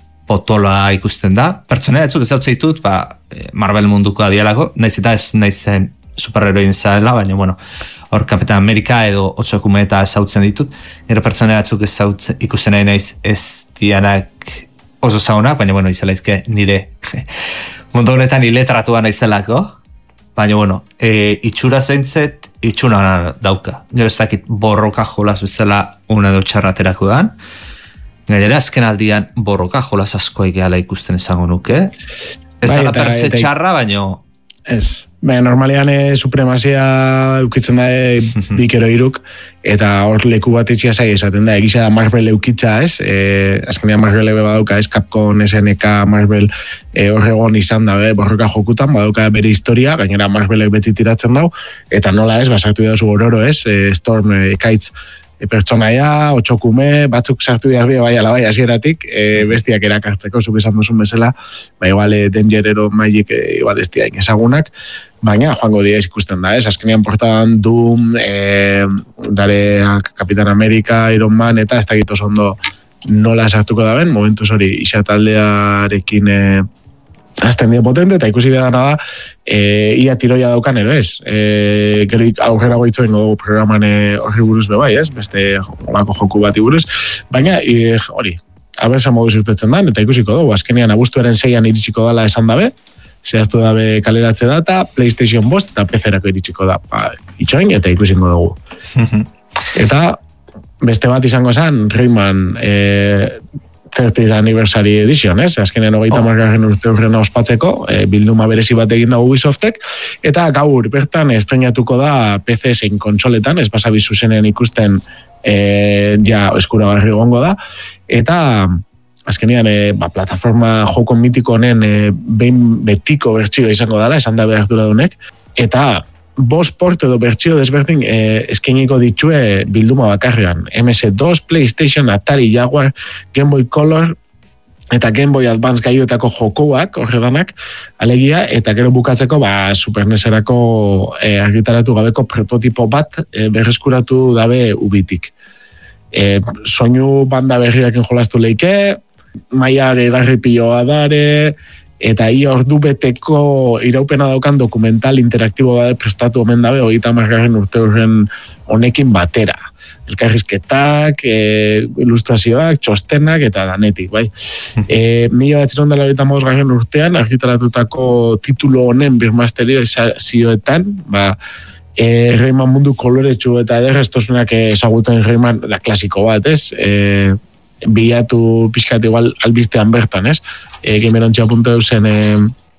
potola ikusten da. Pertsonea etzuk ez hautzea ditut, ba, Marvel munduko adialako, naiz eta ez naizen superheroin zaela, baina, bueno, hor Kapitan Amerika edo Otsokume eta ez hautzen ditut. Gero pertsonea etzuk ez hautzen ikusten nahi naiz ez dianak oso zaunak, baina, bueno, izelaizke nire mundu honetan iletratua naizelako, baina, bueno, e, itxuraz behintzet, itxuna dauka. Gero ez dakit borroka jolas bezala una edo txarraterako dan. Gainera, azken aldian borroka jolas asko egeala ikusten esango nuke. Ez bai, dala perse txarra, baina... Ez, baina normalean e, supremazia eukitzen da e, bikero iruk, eta hor leku bat itxia zai esaten da, egisa da Marvel eukitza, ez? E, azkenean Marvel ebe badauka, ez? Capcom, S N K, Marvel e, horregon izan da, be, borroka jokutan, badauka bere historia, gainera Marvelek beti tiratzen dau, eta nola ez, basartu dazu ororo, ez? E, Storm, e, Kaitz, e, pertsonaia, Otsokume, batzuk sartu behar dira, bai, ala bai, hasieratik, e, bestiak erakartzeko, zuk esan duzun bezala, bai, igual, e, Dangerero, Magic, e, igual, ez dira ezagunak, baina joango dira ikusten da, ez? Azkenean portadan Doom, e, dare Kapitan Amerika, Iron Man, eta ez dakit oso ondo nola sartuko da ben, momentuz hori isataldearekin e, azten dira potente, eta ikusi behar da, e, ia tiroia daukan edo ez. E, gero aurrera goitzoen dugu programan horri buruz bebai, ez? Beste olako joku bati buruz. Baina, e, hori, abertzen modu zirtetzen da, eta ikusiko dugu, azkenean abuztuaren seian iritsiko dala esan dabe, zehaztu dabe kaleratze data, PlayStation Bost eta P C-erako iritsiko da. Ba, itxoin, eta ikusiko dugu. Eta, beste bat izango zen, Rayman, e, thirtieth Anniversary Edition, ez? Azkenean hogeita margarren urte horrena ospatzeko, e, bilduma berezi bat egin da Ubisoftek, eta gaur bertan estrenatuko da P C zein kontsoletan, ez basabi zuzenean ikusten e, ja eskuragarri egongo da, eta azkenean e, ba, plataforma joko mitiko honen e, behin betiko bertsioa izango dela, esan da behar duradunek, eta bost port edo bertsio desberdin eh, eskainiko ditue bilduma bakarrean. M S dos, PlayStation, Atari, Jaguar, Game Boy Color eta Game Boy Advance gaioetako jokoak, horredanak, alegia, eta gero bukatzeko ba, Super N E S-erako eh, argitaratu gabeko prototipo bat eh, berreskuratu dabe ubitik. Eh, soinu banda berriakin jolastu leike, maia gehigarri piloa dare, eta ia ordu beteko iraupena daukan dokumental interaktibo bat prestatu omen dabe, hogeita margarren urte horren honekin batera. Elkarrizketak, e, ilustrazioak, txostenak eta danetik, bai. E, mila bat ziron dela horita mausgarren urtean, argitaratutako titulo honen birmasterizazioetan, ba, e, Rayman mundu koloretsu eta ederreztosunak ezagutzen Rayman, da klasiko bat, ez? E, bilatu pixkat igual albiztean bertan, ez? E, gamerontxea puntu eu zen e,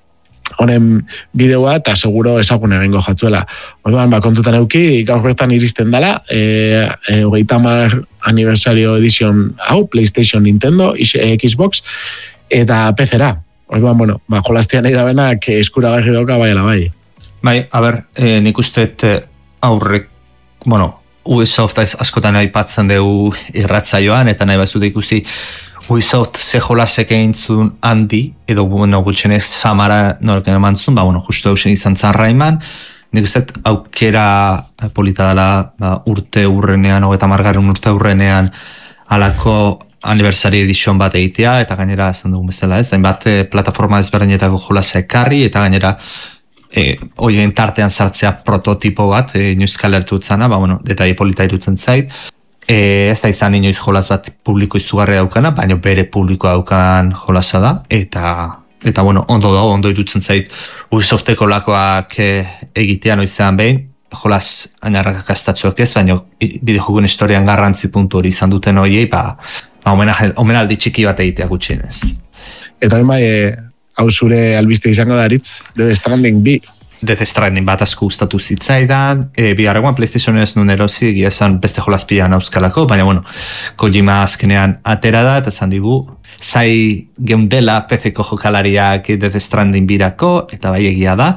honen bideoa eta seguro ezagun egingo jatzuela. Orduan, ba, kontutan euki, gaur bertan iristen dela, e, e, hogeita hamar aniversario edition hau, PlayStation, Nintendo, Xbox, eta P C-ra. Orduan, bueno, ba, jolaztian nahi da benak eskuragarri doka baiela bai. Bai, a ber, eh, nik usteet aurrek, bueno, Ubisoft askotan aipatzen dugu irratzaioan, eta nahi bazut ikusi Ubisoft ze jolasek egin zuen handi, edo bueno, gutxenez famara norken eman zuen, ba, bueno, justu eusen izan zan Rayman, nik usteet aukera polita dela ba, urte urrenean, hogeta margarren urte urrenean, alako anniversary edition bat egitea, eta gainera esan dugun bezala ez, hainbat plataforma ezberdinetako jolasa ekarri, eta gainera E, oien tartean sartzea prototipo bat, e, inoiz kalertu utzana, ba, bueno, detai polita irutzen zait. E, ez da izan inoiz jolas bat publiko izugarri daukana, baina bere publiko daukan jolasa da, eta, eta bueno, ondo da, ondo irutzen zait Ubisofteko lakoak e, egitea noizean behin, jolas ainarrak gastatzuak ez, baina bideojokoen historian garrantzi puntu hori izan duten hoiei, ba, ba omenaldi txiki bat egitea gutxienez. Eta hori bai, e... hau zure albiste izango da aritz, Death Stranding bi. Death Stranding bat asko gustatu zitzaidan, e, bigarregoan PlayStation ez nuen erosi, egia esan beste jolazpian auskalako, baina bueno, Kojima azkenean atera da, eta esan digu, zai geundela P C-ko jokalariak Death Stranding birako, eta bai egia da,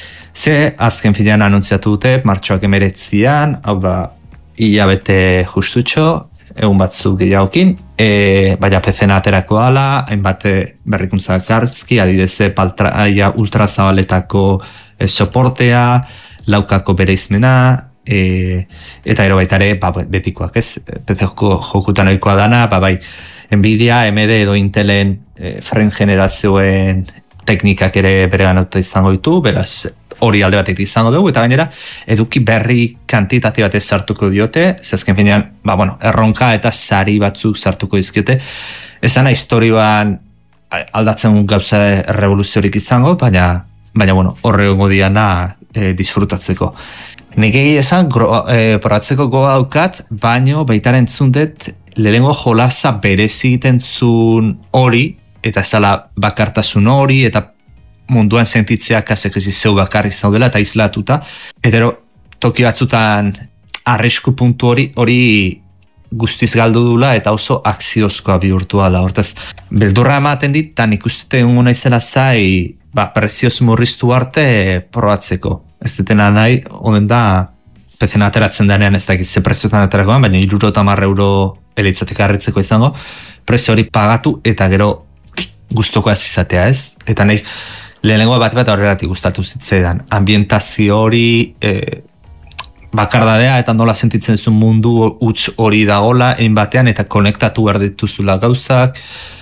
ze azken finean anuntziatu dute, martxoak emeretzian, hau da, hilabete justutxo, egun batzuk gehiagokin, e, baina P C-na aterako ala, hainbat berrikuntza garzki, adideze paltraia ultrazabaletako e, soportea, laukako bereizmena, e, eta ero baitare, ba, betikoak ez, P C-ko jokutan oikoa dana, ba, bai, Nvidia, A M D edo Intelen e, frame generazioen teknikak ere bere ganauta izango ditu, beraz, hori alde batetik izango dugu, eta gainera, eduki berri kantitate batez sartuko diote, zezken finean, ba, bueno, erronka eta sari batzuk sartuko dizkiote, ezana historioan aldatzen gauza revoluziorik izango, baina, baina bueno, horrego diana e, disfrutatzeko. Nik egi esan, e, poratzeko goa daukat, baino baitaren zundet, lehengo jolasa berezi egiten zuen hori, eta ezala bakartasun hori, eta munduan sentitzeak azek ez izeu bakarri zaudela eta izlatuta, eta toki batzutan arrisku puntu hori hori guztiz galdu dula eta oso akziozkoa bihurtu ala. Hortaz, beldurra ematen dit, eta nik ustete egun naizela zai, ba, prezioz murriztu arte probatzeko. Ez detena nahi, oden da, P C-na ateratzen denean ez dakiz ze prezioetan aterakoan, baina iruro eta marra euro eleitzatik harritzeko izango, prezio hori pagatu eta gero guztoko ez izatea ez. Eta nahi, lehenengo bat bat horregatik gustatu zitzaidan. Ambientazio hori, e, bakardadea eta nola sentitzen zuen mundu huts hori dagola, egin batean, eta konektatu behar dituzula gauzak,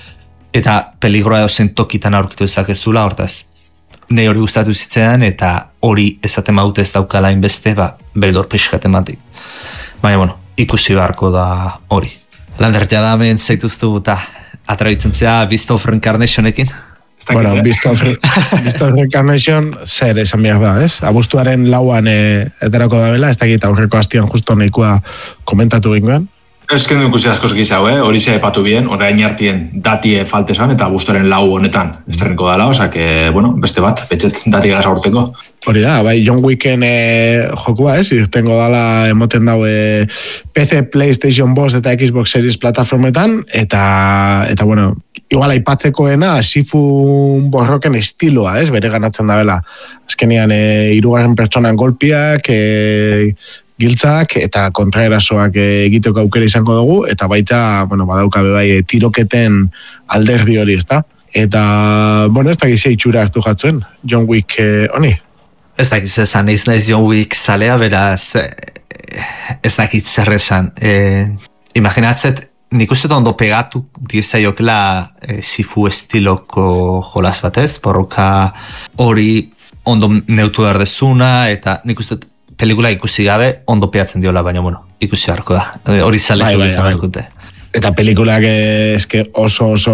eta peligroa dozen tokitan aurkitu ezakezula, hortaz, nahi hori gustatu zitzaidan, eta hori esaten maute ez daukala inbeste, ba, beldor pixkaten batik. Baina, bueno, ikusi beharko da hori. Landertea da hemen zaituztu eta atrabitzen zea Beast of Reincarnationekin. Bueno, Beast of Reincarnation zer esan behar da, ez? Abuztuaren lauan e, eterako da bela, ez dakit aurreko hastian justo nahikoa komentatu gingoen. Ez que ikusi askoz gizau, eh? Hori ze epatu bien, orain hartien datie faltesan, eta abuztuaren lau honetan estreniko dala, oza, que, bueno, beste bat, betxet dati gaza urteko. Hori da, bai, John Wicken e, jokua, ez? Irtengo dala emoten dau e, P C, PlayStation bost eta Xbox Series plataformetan, eta, eta bueno, igual aipatzekoena, Sifu borroken estiloa, ez? Bere ganatzen da bela. Azkenian, e, irugarren pertsonan golpiak, e, giltzak eta kontraerasoak egiteko aukera izango dugu, eta baita, bueno, badauka bebai tiroketen alderdi hori, ezta? Eta, bueno, ez dakizia itxura hartu jatzuen, John Wick eh, honi? Ez dakiz esan, ez naiz John Wick zalea, beraz, ez dakit zer esan. E, imaginatzet, nik uste ondo pegatu diezaiokela e, Sifu estiloko jolas batez, porroka hori ondo neutu erdezuna, eta nik uste pelikula ikusi gabe ondo peatzen diola, baina bueno, ikusi harko da. Hori zaletu izan dute. Eta pelikulak eske oso oso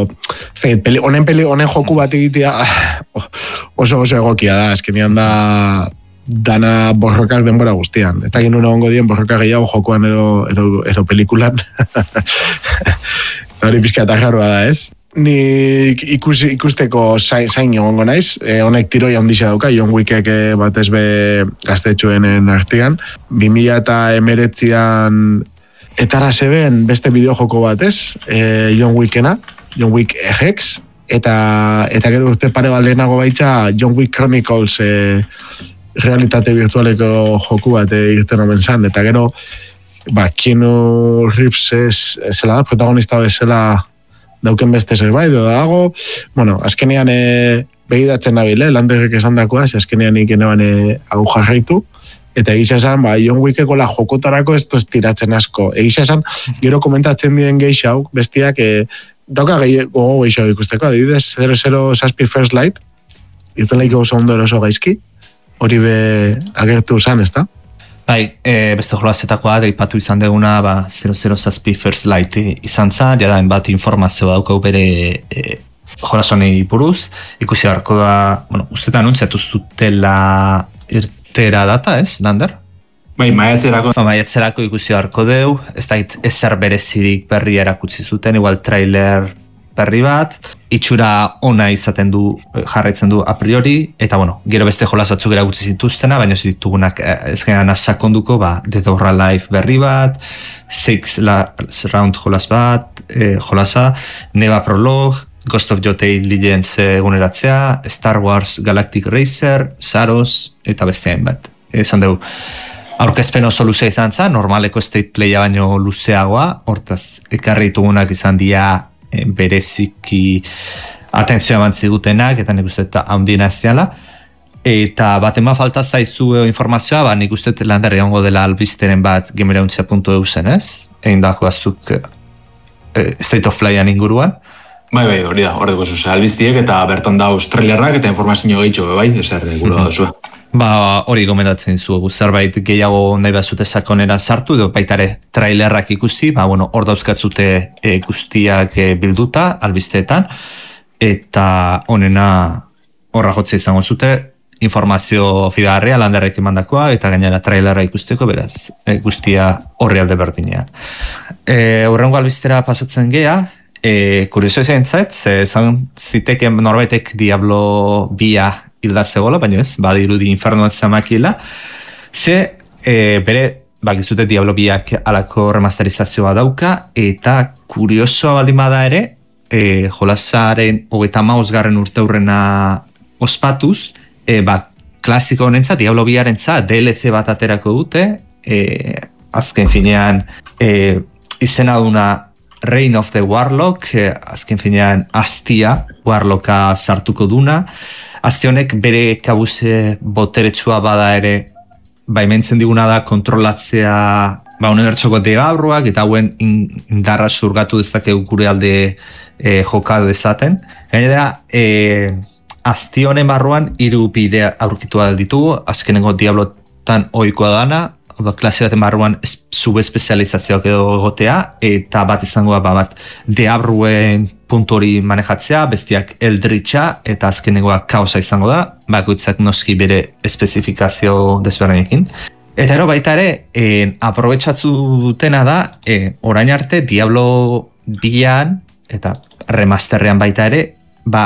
peli, honen peli honen joku bat egitea oso oso egokia da, eskenean da dana borrokak denbora guztian. Eta ginen nuna ongo dien borroka gehiago jokoan ero, ero, ero pelikulan. Hori pixka eta jarroa da, ez? Ni ikus, ikusteko zain, zain egongo naiz, e, honek tiroia ondixea dauka, John Wickek e, batez be gaztetxoenen artean. bi mila emeretzian etara zeben beste bideojoko bat, ez? E, John Wickena, John Wick X, eta, eta gero urte pare baldenago baitza John Wick Chronicles e, realitate virtualeko joku bat e, irten omen zan, eta gero ba, Keanu Reeves ez, zela da, protagonista bezala dauken beste zerbait, edo dago, bueno, azkenean e, begiratzen nabil, eh, landerrek esan dakoa, azkenean ikenean e, hau jarraitu, eta egisa esan, ba, John Wickeko la jokotarako ez toz tiratzen asko. Egisa esan, gero komentatzen dien geixauk, bestiak, e, dauka gehi, gogo geixauk ikusteko, adibidez, zero zero Saspi First Light, irten laiko oso ondo eroso gaizki, hori be agertu zan, ez da? Bai, e, beste jolazetakoa, deipatu izan deguna, ba, zero zero Saspi First Light izan za, jadaen bat informazio daukau bere e, jolazonei buruz, ikusi beharko da, bueno, ustetan anuntziatu zutela irtera data, ez, Lander? Bai, maiatzerako. Ba, maiatzerako ikusi beharko deu, ez da ezer berezirik berri erakutsi zuten, igual trailer berri bat, itxura ona izaten du, jarraitzen du a priori, eta bueno, gero beste jolaz batzuk erakutsi zituztena, baina ez ditugunak ez gehan sakonduko, ba, Dead or Alive berri bat, Six la, Round jolaz bat, eh, jolaza, Neva Prologue, Ghost of Yotei Legends eguneratzea, Star Wars Galactic Racer, Saros, eta beste hainbat. Esan dugu, aurkezpen oso luzea izan za, normaleko state playa baino luzeagoa, hortaz, ekarri ditugunak izan dia e, bereziki atentzioa bantzigutenak, eta nik uste eta handien aziala, eta bat ema falta zaizu informazioa, ba, nik uste Lander egongo dela albisteren bat gemerauntza puntu eu zen, ez? Egin dago azuk e, State of Playan inguruan. Bai, bai, hori da, hori dugu zuze albiztiek, eta bertan da australiarrak eta informazio gehitxo, bai, ezer gure da zua. Ba, hori gomendatzen zuegu, zerbait gehiago nahi bazute sakonera sartu, edo baitare trailerrak ikusi, ba, bueno, hor dauzkatzute e, guztiak e, bilduta, albizteetan, eta honena horra jotze izango zute, informazio fidagarria Landerrek emandakoa, eta gainera trailerra ikusteko, beraz, e, guztia horri alde berdinean. E, Horrengo albiztera pasatzen gea, e, kurioso izan zait, ze zan ziteken norbaitek Diablo bia hilda zegoela, baina ez, badirudi infernoan zamakila, ze e, bere, bakizute Diablo biak alako remasterizazioa dauka, eta kuriosoa baldin bada ere, e, jolazaren hogeita mausgarren urte hurrena ospatuz, e, ba, klasiko honentza, Diablo biarentza D L C bat aterako dute, e, azken finean e, izena duna Reign of the Warlock, e, azken finean Astia Warlocka sartuko duna, Azte honek bere kabuze boteretsua bada ere, baimentzen diguna da kontrolatzea ba, unibertsoko degabruak eta hauen indarra surgatu dezakegu gure alde e, joka dezaten. Gainera, e, azte honen barruan hiru bidea aurkitu ditugu, azkenengo Diablotan ohikoa dana, klase baten barruan subespezializazioak edo egotea, eta bat izangoa ba, bat deabruen puntu hori manejatzea, bestiak eldritxa, eta azkenengoa kaosa izango da, bakoitzak noski bere espezifikazio desberdinekin. Eta ero baita ere, eh, aprobetxatzu dutena da, eh, orain arte Diablo bian, eta remasterrean baita ere, ba,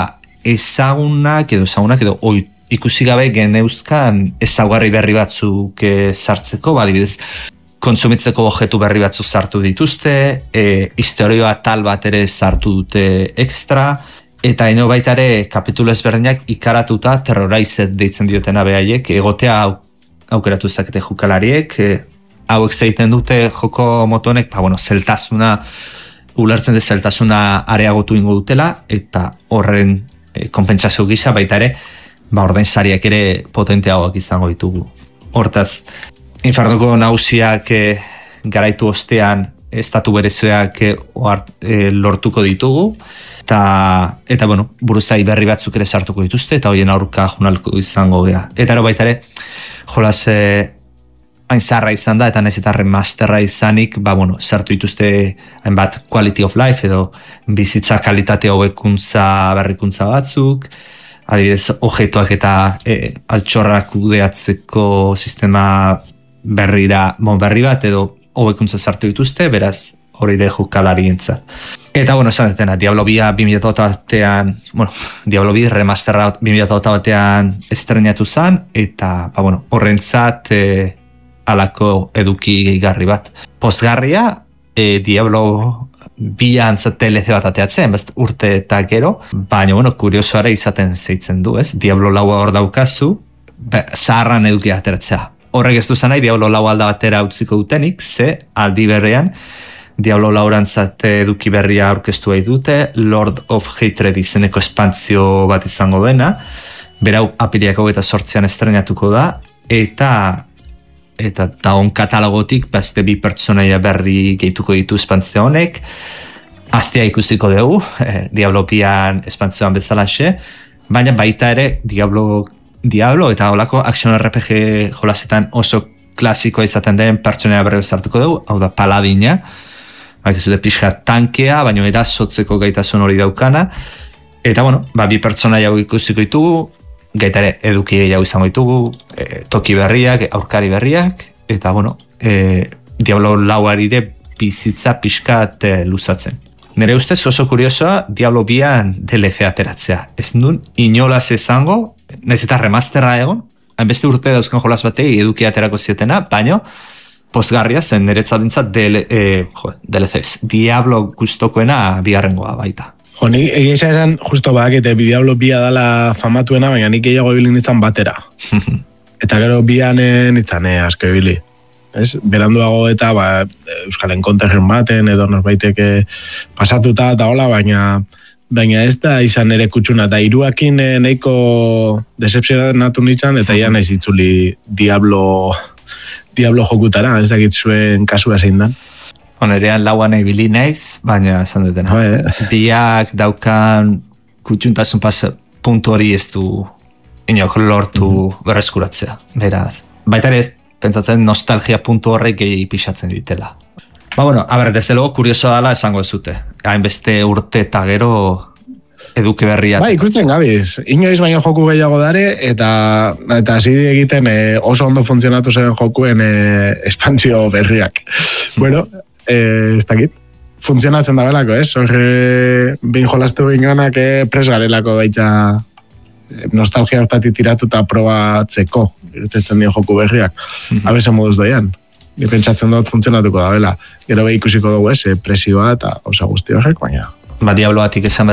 ezagunak edo ezagunak edo oi, ikusi gabe geneuzkan ezaugarri berri batzuk e, sartzeko, ba, adibidez, kontsumitzeko objektu berri batzuk sartu dituzte, e, historioa tal bat ere sartu dute ekstra, eta eno baita ere kapitulo ezberdinak ikaratuta Terrorized deitzen diotena behaiek, egotea au, aukeratu ezakete jokalariek, e, hauek zeiten dute joko motonek, ba, bueno, zeltasuna, ulertzen de zeltasuna areagotu ingo dutela, eta horren e, konpentsazio gisa baita ere, ba, ordainsariak ere potenteagoak izango ditugu. Hortaz, Infernoko nausiak e, garaitu ostean estatu berezoak e, e, lortuko ditugu, eta, eta bueno, buruzai berri batzuk ere sartuko dituzte, eta hoien aurka junalko izango gea. Eta ero baita ere, jolaz e, hain zaharra izan da, eta nahiz eta remasterra izanik, ba, bueno, sartu dituzte hainbat quality of life, edo bizitza kalitate hobekuntza berrikuntza batzuk, adibidez, objektuak eta e, altxorrak kudeatzeko sistema berrira, bon, berri bat edo hobekuntza sartu dituzte, beraz, hori de jokalari entzat. Eta, bueno, esan detena, Diablo bia bi mila hogeita batean, bueno, Diablo bi remasterra bi mila hogeita batean estrenatu zen, eta, ba, bueno, horrentzat e, alako eduki gehigarri bat. Pozgarria, e, Diablo bila antzat D L C bat ateatzen, best urte eta gero, baina, bueno, kuriosoare izaten zeitzen du, ez? Diablo laua hor daukazu, be, zaharran eduki ateratzea. Horrek ez du zanai, Diablo lau alda batera utziko dutenik, ze aldi berrean, Diablo laurantzat eduki berria aurkeztu nahi dute, Lord of Hatred izeneko espantzio bat izango dena, berau apiriak hogeita sortzean estrenatuko da, eta eta daun katalogotik beste bi pertsonaia berri gehituko ditu espantzio honek, aztea ikusiko dugu, eh, Diablo bian espantzioan bezalaxe, baina baita ere Diablo, Diablo eta holako action R P G jolasetan oso klasikoa izaten den pertsonaia berri bezartuko dugu, hau da Paladina, bakizute pixka tankea, baina erasotzeko gaitasun hori daukana, eta bueno, ba, bi pertsonaia ikusiko ditugu, gaitare eduki gehiago izango ditugu, e, toki berriak, aurkari berriak, eta bueno, e, Diablo lauarire bizitza pixkat e, luzatzen. Nire ustez oso kuriosoa Diablo bian D L C ateratzea. Ez nun inolaz izango, nahiz eta remasterra egon, hainbeste urte dauzkan jolaz batei eduki aterako zietena, baina pozgarria zen niretzat dintzat D L Cs. Diablo gustokoena bigarrengoa baita. Jo, nik egia esan justo bakete Diablo bia dala famatuena, baina nik gehiago ibili nintzen batera. Eta gero bian nintzen, eh, asko ibili. Ez? Beranduago eta ba, Euskal Enkonterren baten, edo norbaiteke pasatuta eta hola, baina baina ez da izan ere kutsuna, eta hiruakin eh, nahiko decepzionatu nintzen, eta ia naiz itzuli Diablo Diablo jokutara, ez dakit zuen kasua zein dan. Onerean lauan ibili naiz, baina esan dutena. Eh. Biak daukan kutxuntasun pas puntu hori ez du inok lortu mm-hmm. berreskuratzea. Beraz, baita ere, pentsatzen nostalgia puntu horrek gehi pixatzen ditela. Ba, bueno, a ber, desde luego, kurioso dala esango ez dute. Hainbeste urte eta gero eduki berriak. Ba, ikusten gabiz. Inoiz baina joku gehiago dare, eta eta hasi egiten eh, oso ondo funtzionatu zen jokuen eh, espantzio berriak. Bueno, eh, ez dakit. Funtzionatzen da belako, ez? Horre, bin jolastu binganak eh, pres garelako baita nostalgia hortatik tiratu eta probatzeko. Irtetzen dio joku berriak. Mm-hmm. Abese moduz doian. Ni pentsatzen dut funtzionatuko da, bela. Gero behi ikusiko dugu ez, presioa eta osa guzti horrek, baina... Ba, Diablo batik esan